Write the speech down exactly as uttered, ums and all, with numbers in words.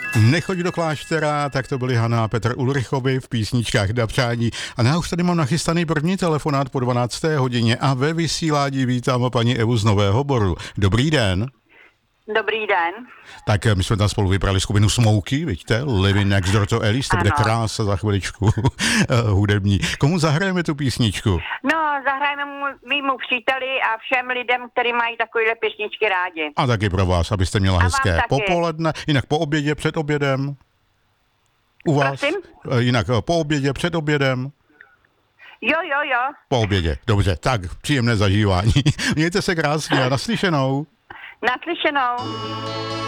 Nechoď do kláštera, tak to byli Hana a Petr Ulrichovi v písničkách na přání. A já už tady mám nachystaný první telefonát po dvanácté hodině a ve vysílání vítám paní Evu z Nového Boru. Dobrý den. Dobrý den. Tak my jsme tam spolu vybrali skupinu Smokey, vidíte? Living Next Door to Alice, to bude krása za chviličku hudební. Komu zahrajeme tu písničku? No, zahrajeme mu, mýmu příteli a všem lidem, kteří mají takovéhle písničky rádi. A taky pro vás, abyste měla A hezké popoledne, jinak po obědě, před obědem. U vás? Prosím? Jinak po obědě, před obědem. Jo, jo, jo. Po obědě, dobře, tak příjemné zažívání. Mějte se krásně a naslyšenou. Naslyšenou.